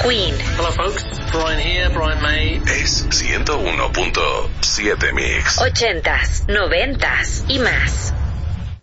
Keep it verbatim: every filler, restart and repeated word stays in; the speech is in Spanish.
Queen. Hello folks, Brian here, Brian May. Es ciento uno punto siete Mix. Ochentas, noventas y más.